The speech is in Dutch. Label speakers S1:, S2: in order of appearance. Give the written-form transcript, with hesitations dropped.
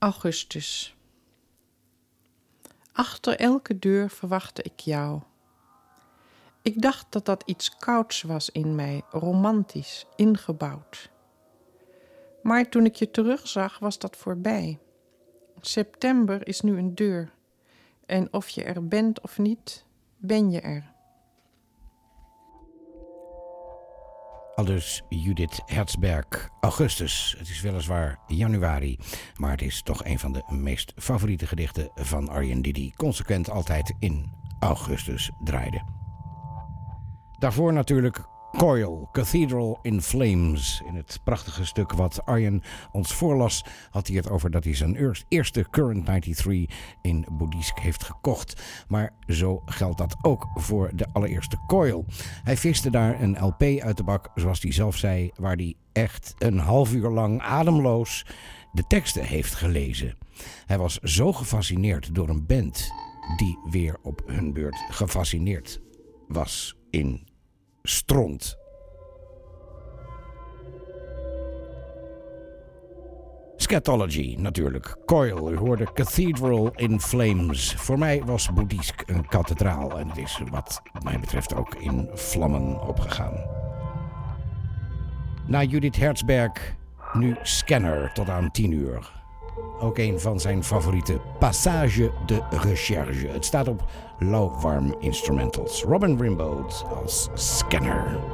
S1: Augustus. Achter elke deur verwachtte ik jou. Ik dacht dat dat iets kouds was in mij, romantisch, ingebouwd. Maar toen ik je terugzag, was dat voorbij. September is nu een deur. En of je er bent of niet, ben je er.
S2: Aldus Judith Herzberg, Augustus. Het is weliswaar januari, maar het is toch een van de meest favoriete gedichten van Arjen, die consequent altijd in augustus draaide. Daarvoor natuurlijk Coil, Cathedral in Flames. In het prachtige stuk wat Arjen ons voorlas, had hij het over dat hij zijn eerste Current 93 in Boeddhisk heeft gekocht. Maar zo geldt dat ook voor de allereerste Coil. Hij viste daar een LP uit de bak, zoals hij zelf zei, waar hij echt een half uur lang ademloos de teksten heeft gelezen. Hij was zo gefascineerd door een band die weer op hun beurt gefascineerd was in stront. Scatology natuurlijk. Coil, u hoorde Cathedral in Flames. Voor mij was Boeddhisk een kathedraal en het is wat mij betreft ook in vlammen opgegaan. Na Judith Herzberg, nu Scanner tot aan 10 uur. Ook een van zijn favoriete Passage de Recherche. Het staat op lauwwarm instrumentals. Robin Rimbaud als Scanner.